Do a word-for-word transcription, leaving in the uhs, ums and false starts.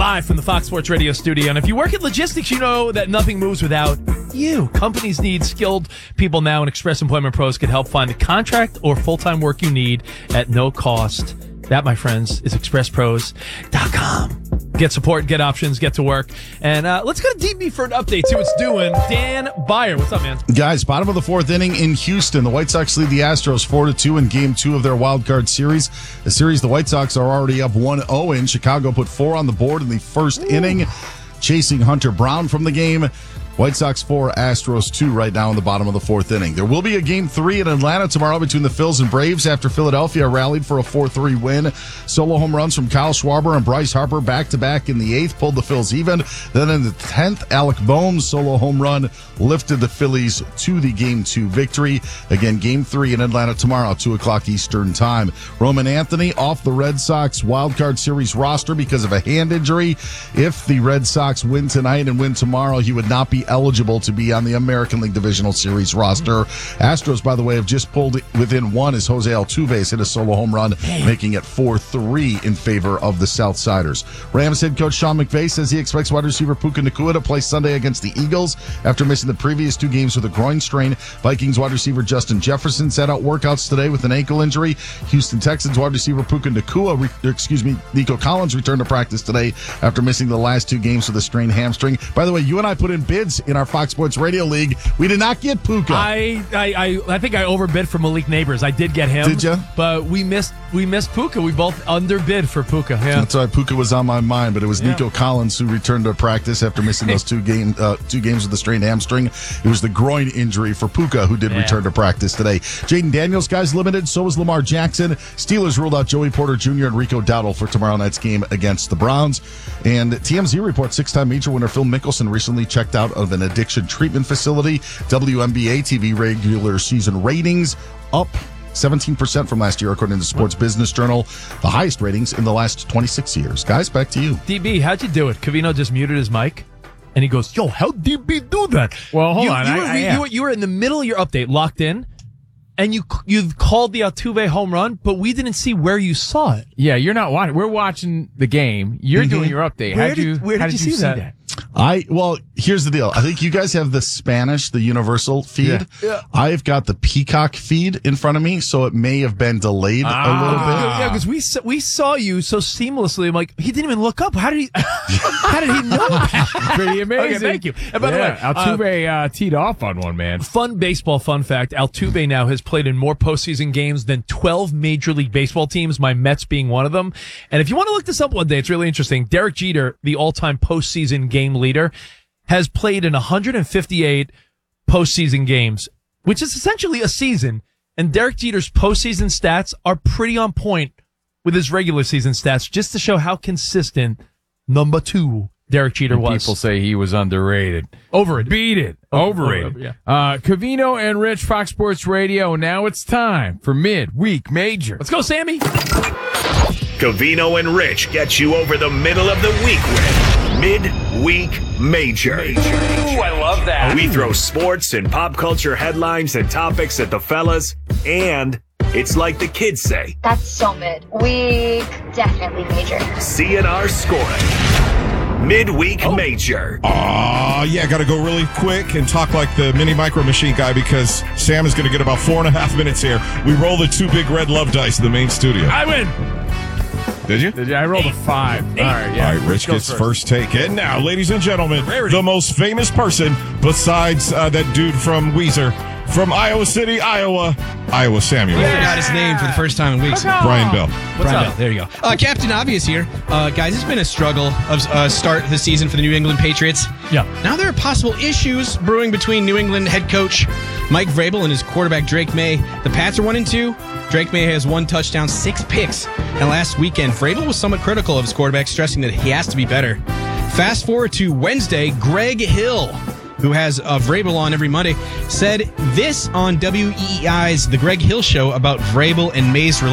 Live from the Fox Sports Radio studio. And if you work in logistics, you know that nothing moves without you. Companies need skilled people now, and Express Employment Pros can help find the contract or full-time work you need at no cost. That, my friends, is express pros dot com. Get support, get options, get to work. And uh, let's go to D B for an update, see what's doing. Dan Byer, what's up, man? Guys, bottom of the fourth inning in Houston. The White Sox lead the Astros four to two in game two of their wild card series. The series the White Sox are already up one oh in. Chicago put four on the board in the first Ooh. inning, chasing Hunter Brown from the game. White Sox four, Astros two right now in the bottom of the fourth inning. There will be a game three in Atlanta tomorrow between the Phils and Braves after Philadelphia rallied for a four three win. Solo home runs from Kyle Schwarber and Bryce Harper back-to-back in the eighth pulled the Phils even. Then in the tenth, Alec Boehm's solo home run lifted the Phillies to the game two victory. Again, game three in Atlanta tomorrow, two o'clock Eastern time. Roman Anthony off the Red Sox wildcard series roster because of a hand injury. If the Red Sox win tonight and win tomorrow, he would not be eligible to be on the American League Divisional Series roster. Astros, by the way, have just pulled within one as Jose Altuve has hit a solo home run, making it four three in favor of the Southsiders. Rams head coach Sean McVay says he expects wide receiver Puka Nacua to play Sunday against the Eagles after missing the previous two games with a groin strain. Vikings wide receiver Justin Jefferson sat out workouts today with an ankle injury. Houston Texans wide receiver Puka Nacua, re- excuse me, Nico Collins returned to practice today after missing the last two games with a strained hamstring. By the way, you and I put in bids in our Fox Sports Radio League. We did not get Puka. I I, I, I think I overbid for Malik Neighbors. I did get him. Did you? But we missed we missed Puka. We both underbid for Puka. Yeah. That's why Puka was on my mind, but it was Yeah. Nico Collins who returned to practice after missing those two game uh, two games with the strained hamstring. It was the groin injury for Puka who did Yeah. return to practice today. Jaden Daniels, guys, limited. So is Lamar Jackson. Steelers ruled out Joey Porter Junior and Rico Dowdle for tomorrow night's game against the Browns. And T M Z reports six-time major winner Phil Mickelson recently checked out of an addiction treatment facility. W N B A T V regular season ratings up seventeen percent from last year, according to Sports Business Journal. The highest ratings in the last twenty-six years. Guys, back to you. D B, how'd you do it? Covino just muted his mic, and he goes, yo, how'd D B do that? Well, hold you, on. You, I, were, I, you, yeah. were, you were in the middle of your update, locked in, and you you called the Altuve home run, but we didn't see where you saw it. Yeah, you're not watching. We're watching the game. You're Mm-hmm. doing your update. Where How'd did- you, where how did did you you see see that? that? I well, here's the deal. I think you guys have the Spanish, the universal feed. Yeah. Yeah. I've got the Peacock feed in front of me, so it may have been delayed Ah. a little bit. Yeah, because we saw, we saw you so seamlessly. I'm like, he didn't even look up. How did he? How did he know that? Pretty amazing. Okay, thank you. And by yeah, the way, Altuve uh, teed off on one, man. fun baseball fun fact: Altuve now has played in more postseason games than twelve Major League Baseball teams. My Mets being one of them. And if you want to look this up one day, it's really interesting. Derek Jeter, the all-time postseason game leader, has played in one hundred fifty-eight postseason games, which is essentially a season. And Derek Jeter's postseason stats are pretty on point with his regular season stats, just to show how consistent number two Derek Jeter was. People say he was underrated. Overrated. Beat it. Overrated. Yeah. Uh, Covino and Rich, Fox Sports Radio. Now it's time for Midweek Major. Let's go, Sammy. Covino and Rich get you over the middle of the week with Midweek Major. Ooh, I love that. We throw sports and pop culture headlines and topics at the fellas, and it's like the kids say, That's so mid. We definitely major. C N R scoring. Midweek Major. Uh, yeah, got to go really quick and talk like the mini micro machine guy because Sam is going to get about four and a half minutes here. We roll the two big red love dice in the main studio. I win. Did you? Did you? I rolled a five. All right, yeah. All right, Rich gets Goes first. take. And now, ladies and gentlemen, Rarity. the most famous person besides uh, that dude from Weezer, from Iowa City, Iowa, Iowa Samuel. I forgot his name for the first time in weeks. Brian Bell. What's Brian up? Bell, there you go. Uh, Captain Obvious here. Uh, guys, it's been a struggle of uh, start the season for the New England Patriots. Yeah. Now there are possible issues brewing between New England head coach Mike Vrabel and his quarterback Drake May. The Pats are one and two. Drake May has one touchdown, six picks. And last weekend, Vrabel was somewhat critical of his quarterback, stressing that he has to be better. Fast forward to Wednesday, Greg Hill, who has uh, Vrabel on every Monday, said this on W E E I's The Greg Hill Show about Vrabel and May's relationship.